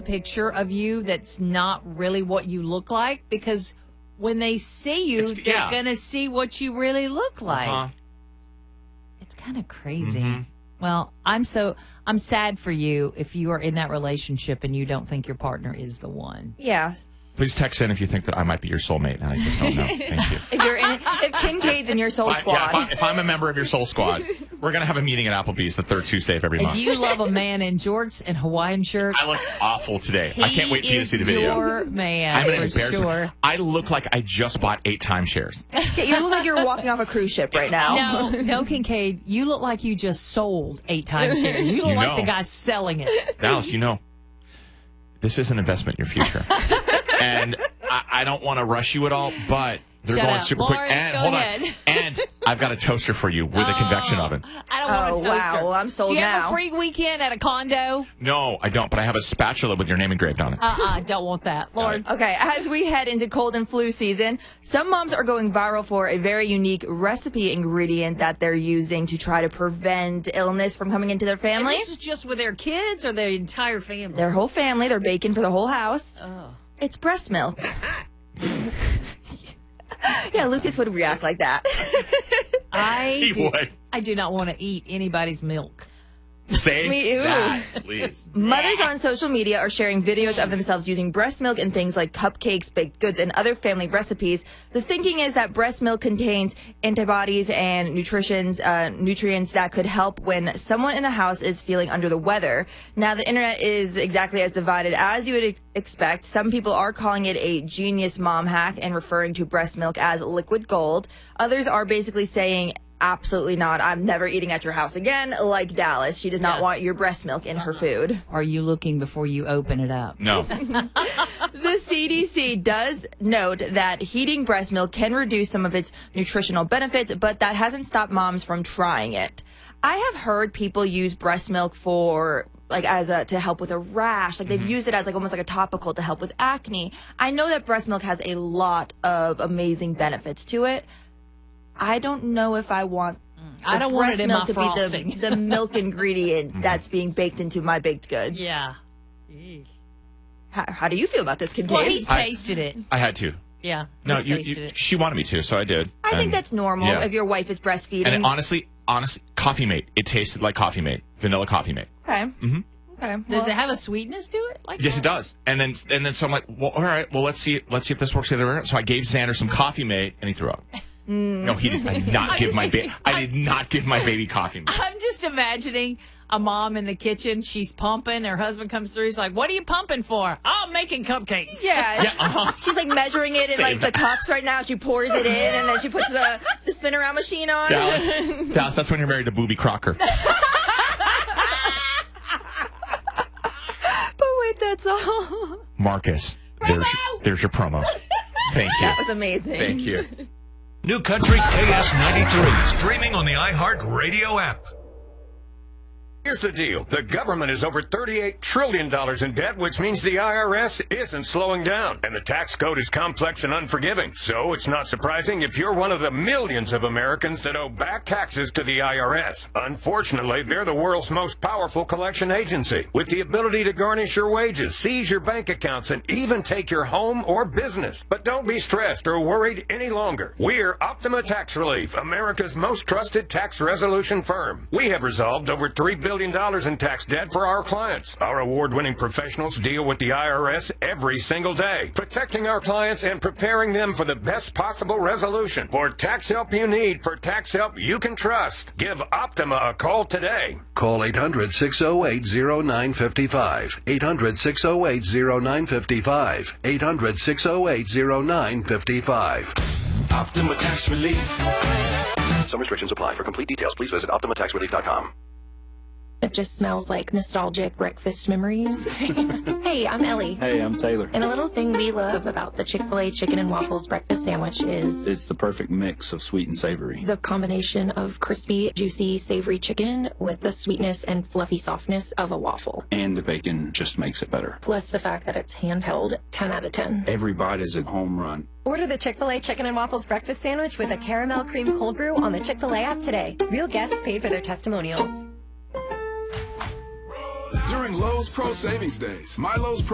picture of you that's not really what you look like, because when they see you, they're going to see what you really look like. It's kind of crazy. Mm-hmm. Well, I'm sad for you if you are in that relationship and you don't think your partner is the one. Yeah. Please text in if you think that I might be your soulmate, and I just don't know. Thank you. If Kincaid's in your soul squad. Yeah, if I'm a member of your soul squad, we're going to have a meeting at Applebee's the third Tuesday of every month. If you love a man in jorts and Hawaiian shirts. I look awful today. I can't wait for you to see the video. Your man, I'm an for sure. I look like I just bought 8 timeshares. You look like you're walking off a cruise ship right now. No, Kincaid, you look like you just sold 8 timeshares. You look like the guy selling it. Dallas, this is an investment in your future. And I don't want to rush you at all, but they're going super quick. And hold on. And I've got a toaster for you with a convection oven. I don't want a toaster. Wow. Well, I'm sold now. Do you have a free weekend at a condo? No, I don't, but I have a spatula with your name engraved on it. Don't want that. Lord. Okay, as we head into cold and flu season, some moms are going viral for a very unique recipe ingredient that they're using to try to prevent illness from coming into their family. And this is just with their kids or their entire family? Their whole family. They're baking for the whole house. Oh. It's breast milk. Yeah, Lucas would react like that. I do not want to eat anybody's milk. Say that, please. Mothers on social media are sharing videos of themselves using breast milk in things like cupcakes, baked goods, and other family recipes. The thinking is that breast milk contains antibodies and nutrients that could help when someone in the house is feeling under the weather. Now, the internet is exactly as divided as you would expect. Some people are calling it a genius mom hack and referring to breast milk as liquid gold. Others are basically saying, absolutely not. I'm never eating at your house again, like Dallas. She does not want your breast milk in her food. Are you looking before you open it up? No. The CDC does note that heating breast milk can reduce some of its nutritional benefits, but that hasn't stopped moms from trying it. I have heard people use breast milk for to help with a rash. Like they've used it as almost like a topical to help with acne. I know that breast milk has a lot of amazing benefits to it. I don't know if I want I don't want it in my frosting. To be the milk ingredient that's being baked into my baked goods. Yeah. How do you feel about this, Kincaid? Well, he's tasted it. I had to. Yeah. No, she wanted me to, so I did. I think that's normal if your wife is breastfeeding. And honestly, Coffee Mate. It tasted like Coffee Mate. Vanilla Coffee Mate. Okay. Mm-hmm. Okay. Does it have a sweetness to it? Yes, it does. And then so I'm like, well, all right. Well, let's see if this works the other way. So I gave Xander some Coffee Mate, and he threw up. No, he did. I did not give my baby Coffee Mate. I'm just imagining a mom in the kitchen. She's pumping. Her husband comes through. He's like, "What are you pumping for?" "Oh, I'm making cupcakes." Yeah. She's measuring it in the cups right now. She pours it in, and then she puts the spin around machine on. Dallas, that's when you're married to Booby Crocker. But wait, that's all. Marcus, there's your promo. Thank you. That was amazing. Thank you. New Country KS93, streaming on the iHeartRadio app. Here's the deal. The government is over $38 trillion in debt, which means the IRS isn't slowing down. And the tax code is complex and unforgiving. So it's not surprising if you're one of the millions of Americans that owe back taxes to the IRS. Unfortunately, they're the world's most powerful collection agency, with the ability to garnish your wages, seize your bank accounts, and even take your home or business. But don't be stressed or worried any longer. We're Optima Tax Relief, America's most trusted tax resolution firm. We have resolved over $3 billion in tax debt for our clients. Our award-winning professionals deal with the IRS every single day, protecting our clients and preparing them for the best possible resolution. For tax help you need, for tax help you can trust, give Optima a call today. Call 800-608-0955. 800-608-0955. 800-608-0955. Optima Tax Relief. Some restrictions apply. For complete details, please visit OptimaTaxRelief.com. It just smells like nostalgic breakfast memories. Hey, I'm Ellie. Hey, I'm Taylor. And a little thing we love about the Chick-fil-A chicken and waffles breakfast sandwich is it's the perfect mix of sweet and savory. The combination of crispy, juicy, savory chicken with the sweetness and fluffy softness of a waffle. And the bacon just makes it better. Plus the fact that it's handheld, 10 out of 10. Every bite is a home run. Order the Chick-fil-A Chicken and Waffles breakfast sandwich with a caramel cream cold brew on the Chick-fil-A app today. Real guests paid for their testimonials. During Lowe's Pro Savings Days, My Lowe's Pro